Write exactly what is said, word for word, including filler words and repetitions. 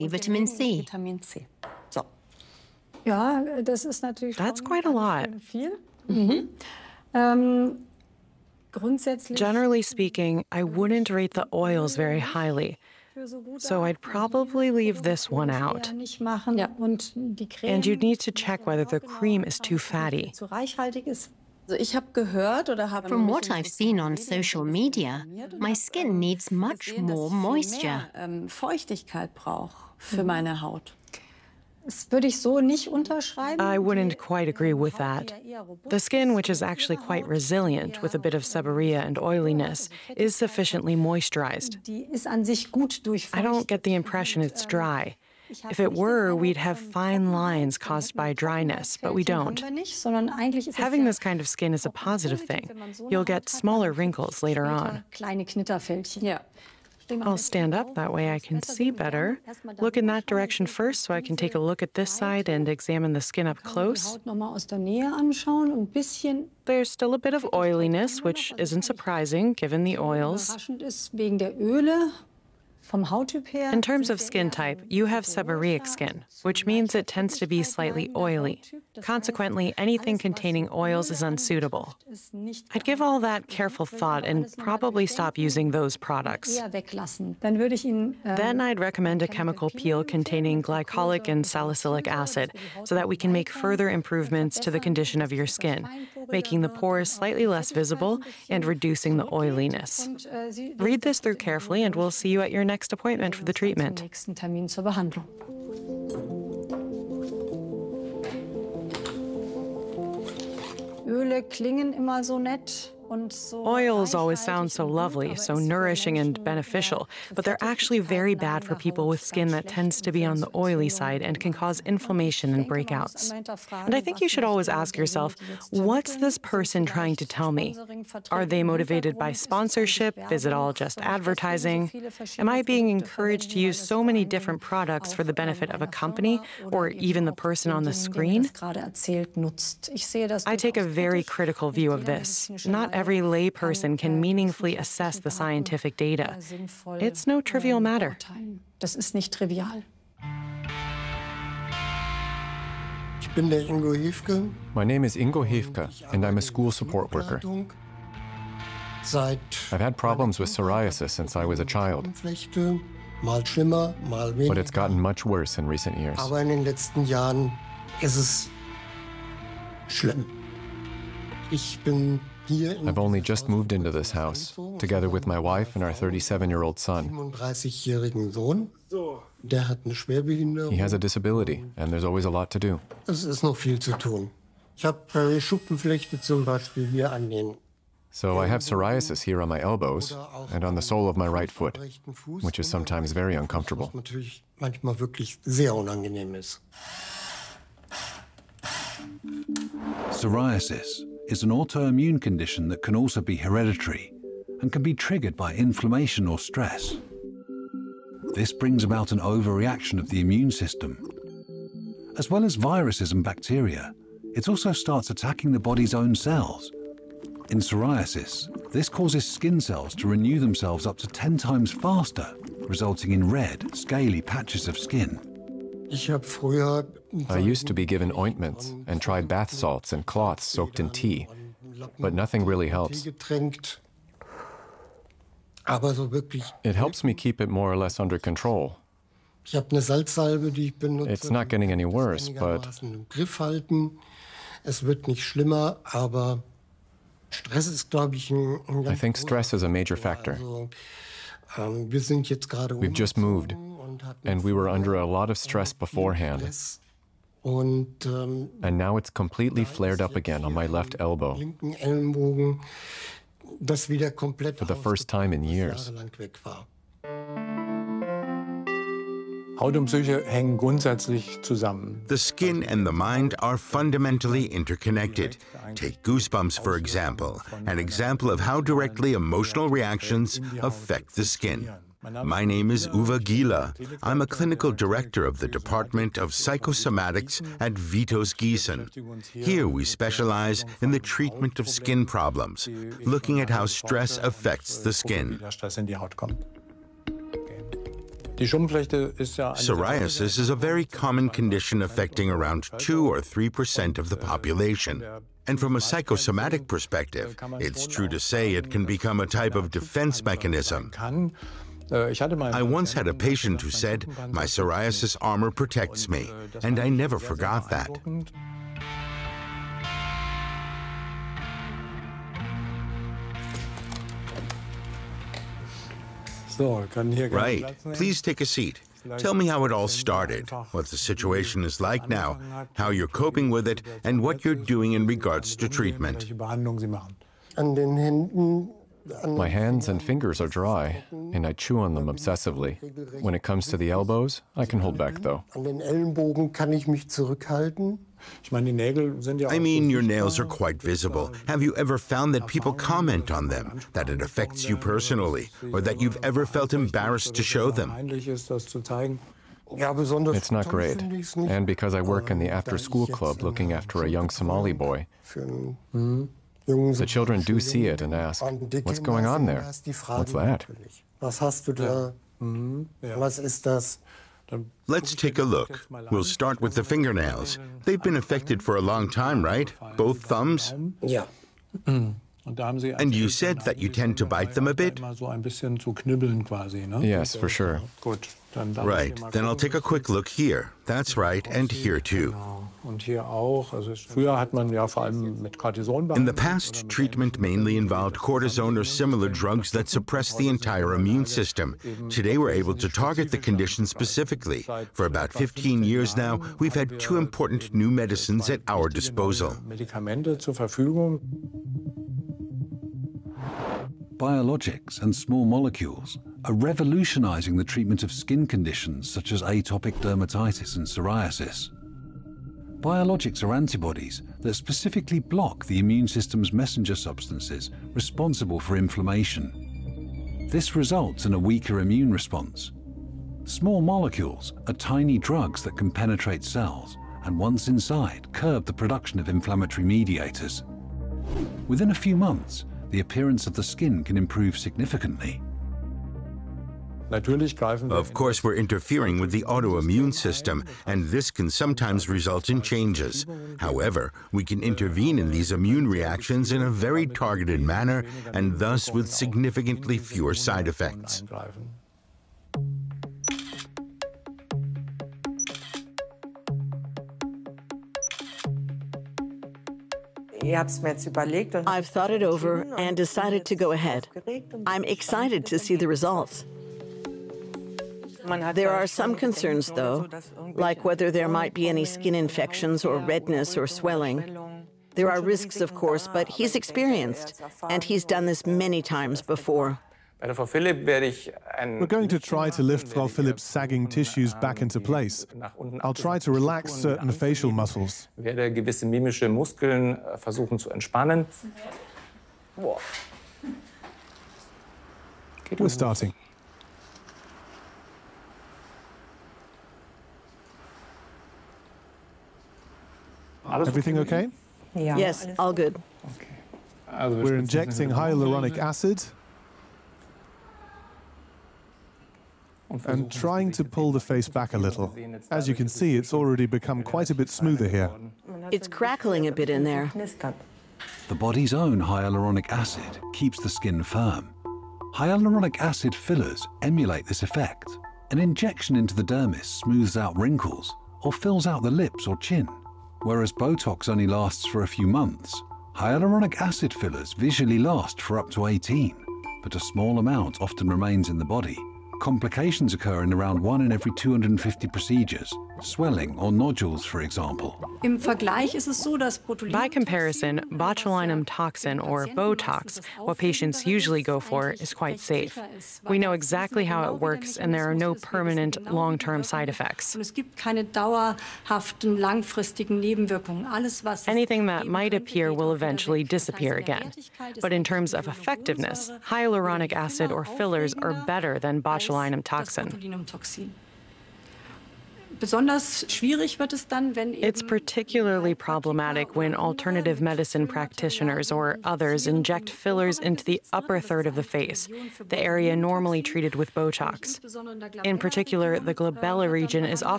vitamin C. Vitamin C. So. Ja, das ist natürlich That's quite a lot. viel. Mhm. Ähm, grundsätzlich Generally speaking, I wouldn't rate the oils very highly, so I'd probably leave this one out. nicht machen Ja. und die Creme, And you'd need to check whether the cream is too fatty. zu reichhaltig ist. Also ich habe gehört oder habe From mich what I've seen on social media, my skin needs much gesehen, dass more ich viel moisture. mehr, ähm, Feuchtigkeit brauche für meine Haut. Das würde ich so nicht unterschreiben. I wouldn't quite agree with that. The skin, which is actually quite resilient with a bit of seborrhea and oiliness, is sufficiently moisturized. Die ist an sich gut durchfeuchtet. I don't get the impression it's dry. If it were, we'd have fine lines caused by dryness, but we don't. Having this kind of skin is a positive thing. You'll get smaller wrinkles later on. Kleine Knitterfältchen. Ja. I'll stand up, that way I can see better. Look in that direction first so I can take a look at this side and examine the skin up close. Haut noch mal aus der Nähe anschauen und ein bisschen There's still a bit of oiliness, which isn't surprising given the oils. überraschend ist wegen der Öle. Vom Hauttyp her. In terms of skin type, you have seborrheic skin, which means it tends to be slightly oily. Consequently, anything containing oils is unsuitable. I'd give all that careful thought and probably stop using those products. Eher weglassen. Dann würde ich ihn, ähm, Then I'd recommend a chemical peel containing glycolic and salicylic acid so that we can make further improvements to the condition of your skin, making the pores slightly less visible and reducing the oiliness. und, äh, sie- Read this through carefully and we'll see you at your next appointment for the zum treatment. nächsten Termin zur Behandlung. Öle klingen immer so nett und so. Oils always sound reichhaltig so und gut, lovely, aber so ist für nourishing and Menschen, beneficial, der but they're actually very bad for people with skin that tends to be on the oily side and can cause inflammation and breakouts. And I think you should always ask yourself, what's this person trying to tell me? Are they motivated by sponsorship? Is it all just advertising? Am I being encouraged to use so many different products for the benefit of a company or even the person on the screen? I take a very critical view of this. Not every layperson can meaningfully assess the scientific data. It's no trivial matter. Das ist nicht trivial. Ich bin der Ingo Hefke. My name is Ingo Hefke, and I'm a school support worker. Seit I've had problems with psoriasis since I was a child, Flechte, mal schlimmer, mal but weniger. it's gotten much worse in recent years. Aber in den letzten Jahren ist es schlimm. Ich bin hier in I've only just moved into this house, together with my wife and our thirty-seven-year-old son. siebenunddreißigjährigen Sohn. Der hat eine Schwerbehinderung. He has a disability, and there's always a lot to do. Es ist noch viel zu tun. Ich habe äh, Schuppenflechte zum Beispiel hier an den So I have psoriasis here on my elbows and on the sole of my right foot, rechten Fuß. which is sometimes very uncomfortable. Was natürlich manchmal wirklich sehr unangenehm ist. Psoriasis is an autoimmune condition that can also be hereditary and can be triggered by inflammation or stress. This brings about an overreaction of the immune system. As well as viruses and bacteria, it also starts attacking the body's own cells. In psoriasis, this causes skin cells to renew themselves up to ten times faster, resulting in red, scaly patches of skin. Ich habe früher I used to be given ointments and tried bath salts and cloths soaked in tea, but nothing really helps. Tee getränkt. Aber so wirklich, It helps me keep it more or less under control. ich habe eine Salzsalbe, die ich benutze. It's not getting any worse, but einigermaßen im Griff halten. Es wird nicht schlimmer, aber Stress ist, glaube ich, ein, ein I ganz think großer stress is a major Faktor. factor. Also, ähm, wir sind jetzt gerade We've just moved, und hatten and we were under a lot of stress beforehand. Stress. Und ähm, And now it's completely flared up again on my left elbow. linken Ellenbogen, das wieder komplett For the first time in years. jahrelang weg war. Haut und Psyche hängen grundsätzlich zusammen. The skin and the mind are fundamentally interconnected. Take goosebumps, for example, an example of how directly emotional reactions affect the skin. My name is Uwe Gieler. I'm a clinical director of the Department of Psychosomatics at Vitos Gießen. Here we specialize in the treatment of skin problems, looking at how stress affects the skin. Wie der Stress in die Haut kommt. Psoriasis is a very common condition affecting around two or three percent of the population. And from a psychosomatic perspective, it's true to say it can become a type of defense mechanism. I once had a patient who said, "My psoriasis armor protects me," and I never forgot that. Right. Please take a seat. Tell me how it all started, what the situation is like now, how you're coping with it, and what you're doing in regards to treatment. My hands and fingers are dry, and I chew on them obsessively. When it comes to the elbows, I can hold back, though. I mean, your nails are quite visible. Have you ever found that people comment on them, that it affects you personally, or that you've ever felt embarrassed to show them? It's not great. And because I work in the after-school club looking after a young Somali boy, the children do see it and ask, "What's going on there? What's that?" Let's take a look. We'll start with the fingernails. They've been affected for a long time, right? Both thumbs? Yeah. And you said that you tend to bite them a bit? Yes, for sure. Right. Then I'll take a quick look here. That's right, and here too. In the past, treatment mainly involved cortisone or similar drugs that suppress the entire immune system. Today, we're able to target the condition specifically. For about fifteen years now, we've had two important new medicines at our disposal. Biologics and small molecules are revolutionizing the treatment of skin conditions such as atopic dermatitis and psoriasis. Biologics are antibodies that specifically block the immune system's messenger substances responsible for inflammation. This results in a weaker immune response. Small molecules are tiny drugs that can penetrate cells and, once inside, curb the production of inflammatory mediators. Within a few months, the appearance of the skin can improve significantly. Of course, we're interfering with the autoimmune system, and this can sometimes result in changes. However, we can intervene in these immune reactions in a very targeted manner, and thus with significantly fewer side effects. I've thought it over and decided to go ahead. I'm excited to see the results. There are some concerns, though, like whether there might be any skin infections or redness or swelling. There are risks, of course, but he's experienced, and he's done this many times before. We're going to try to lift Frau Philipp's sagging tissues back into place. I'll try to relax certain facial muscles. Gewisse mimische Muskeln versuchen zu entspannen. We're starting. Everything okay? Yes, all good. We're injecting hyaluronic acid and trying to pull the face back a little. As you can see, it's already become quite a bit smoother here. It's crackling a bit in there. The body's own hyaluronic acid keeps the skin firm. Hyaluronic acid fillers emulate this effect. An injection into the dermis smooths out wrinkles or fills out the lips or chin. Whereas Botox only lasts for a few months, hyaluronic acid fillers visually last for up to eighteen, but a small amount often remains in the body. Complications occur in around one in every two hundred fifty procedures, swelling or nodules, for example. By comparison, botulinum toxin, or Botox, what patients usually go for, is quite safe. We know exactly how it works, and there are no permanent, long-term side effects. Anything that might appear will eventually disappear again. But in terms of effectiveness, hyaluronic acid or fillers are better than botulinum toxin. It's particularly problematic when alternative medicine practitioners or others inject fillers into the upper third of the face, the area normally treated with Botox. In particular, the glabella region is often